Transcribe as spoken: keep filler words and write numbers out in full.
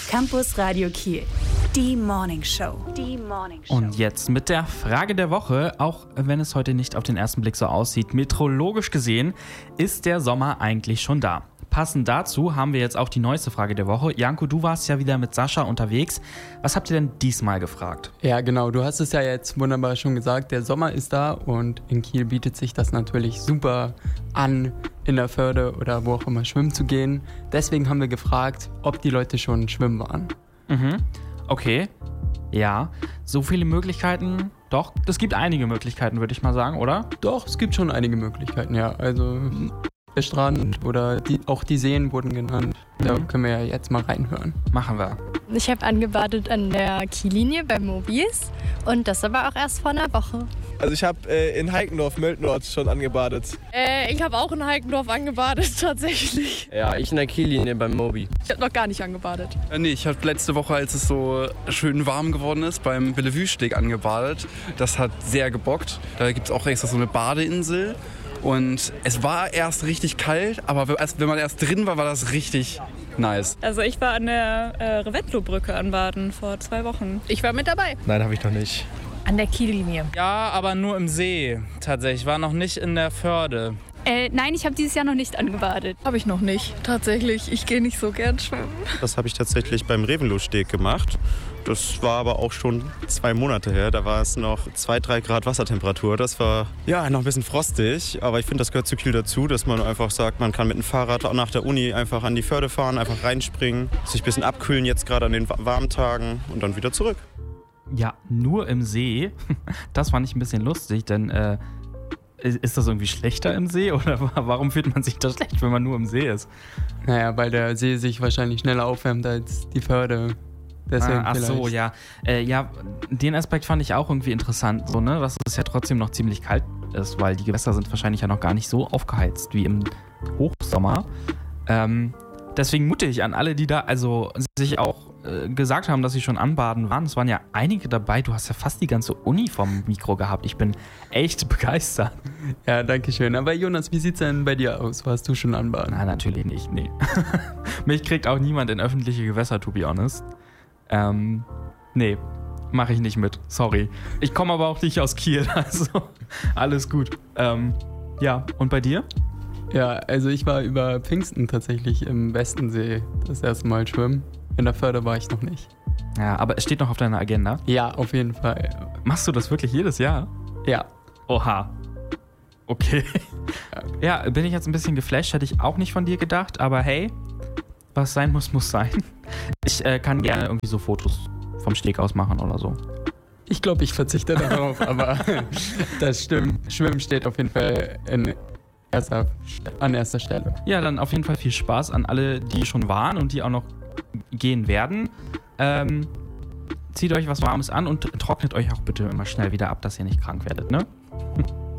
Campus Radio Kiel. Die Morning Show. Die Morning Show. Und jetzt mit der Frage der Woche, auch wenn es heute nicht auf den ersten Blick so aussieht, meteorologisch gesehen, ist der Sommer eigentlich schon da? Passend dazu haben wir jetzt auch die neueste Frage der Woche. Janko, du warst ja wieder mit Sascha unterwegs. Was habt ihr denn diesmal gefragt? Ja, genau. Du hast es ja jetzt wunderbar schon gesagt. Der Sommer ist da und in Kiel bietet sich das natürlich super an, in der Förde oder wo auch immer schwimmen zu gehen. Deswegen haben wir gefragt, ob die Leute schon schwimmen waren. Mhm. Okay. Ja. So viele Möglichkeiten? Doch, es gibt einige Möglichkeiten, würde ich mal sagen, oder? Doch, es gibt schon einige Möglichkeiten, ja. Also der Strand oder die, auch die Seen wurden genannt. Da Mhm. können wir ja jetzt mal reinhören. Machen wir. Ich habe angebadet an der Kiellinie bei Mobis und das aber auch erst vor einer Woche. Also ich habe äh, in Heikendorf, Möldnord schon angebadet. Äh, ich habe auch in Heikendorf angebadet, tatsächlich. Ja, ich in der Kiellinie beim Mobi. Ich habe noch gar nicht angebadet. Äh, nee, ich habe letzte Woche, als es so schön warm geworden ist, beim Bellevue-Steg angebadet. Das hat sehr gebockt. Da gibt es auch extra so eine Badeinsel. Und es war erst richtig kalt, aber wenn man erst drin war, war das richtig nice. Also ich war an der äh, Revetlo-Brücke anbaden vor zwei Wochen. Ich war mit dabei. Nein, habe ich noch nicht. An der Kiellinie. Ja, aber nur im See tatsächlich. Ich war noch nicht in der Förde. Äh, nein, ich habe dieses Jahr noch nicht angebadet. Habe ich noch nicht, tatsächlich. Ich gehe nicht so gern schwimmen. Das habe ich tatsächlich beim Revenlo-Steg gemacht. Das war aber auch schon zwei Monate her. Da war es noch zwei, drei Grad Wassertemperatur. Das war ja noch ein bisschen frostig. Aber ich finde, das gehört zu Kiel dazu, dass man einfach sagt, man kann mit dem Fahrrad auch nach der Uni einfach an die Förde fahren, einfach reinspringen, sich ein bisschen abkühlen jetzt gerade an den warmen Tagen und dann wieder zurück. Ja, nur im See. Das fand ich ein bisschen lustig, denn äh, ist das irgendwie schlechter im See oder warum fühlt man sich da schlecht, wenn man nur im See ist? Naja, weil der See sich wahrscheinlich schneller aufwärmt als die Förde. Deswegen ah, ach so, vielleicht. ja. Äh, ja, den Aspekt fand ich auch irgendwie interessant, so, ne, dass es ja trotzdem noch ziemlich kalt ist, weil die Gewässer sind wahrscheinlich ja noch gar nicht so aufgeheizt wie im Hochsommer. Ähm, deswegen mutig an alle, die da also sich auch äh, gesagt haben, dass sie schon anbaden waren. Es waren ja einige dabei. Du hast ja fast die ganze Uni vom Mikro gehabt. Ich bin echt begeistert. Ja, danke schön. Aber Jonas, wie sieht's denn bei dir aus? Warst du schon anbaden? Na, natürlich nicht, nee. Mich kriegt auch niemand in öffentliche Gewässer, to be honest. Ähm, nee, mache ich nicht mit. Sorry. Ich komme aber auch nicht aus Kiel, also alles gut. Ähm, ja, und bei dir? Ja, also ich war über Pfingsten tatsächlich im Westensee das erste Mal schwimmen. In der Förde war ich noch nicht. Ja, aber es steht noch auf deiner Agenda? Ja, auf jeden Fall. Machst du das wirklich jedes Jahr? Ja. Oha. Okay. Ja, bin ich jetzt ein bisschen geflasht, hätte ich auch nicht von dir gedacht, aber hey, was sein muss, muss sein. Ich äh, kann gerne irgendwie so Fotos vom Steg aus machen oder so. Ich glaube, ich verzichte darauf, aber das stimmt. Schwimmen steht auf jeden Fall in erster, an erster Stelle. Ja, dann auf jeden Fall viel Spaß an alle, die schon waren und die auch noch gehen werden. Ähm, zieht euch was Warmes an und trocknet euch auch bitte immer schnell wieder ab, dass ihr nicht krank werdet, ne?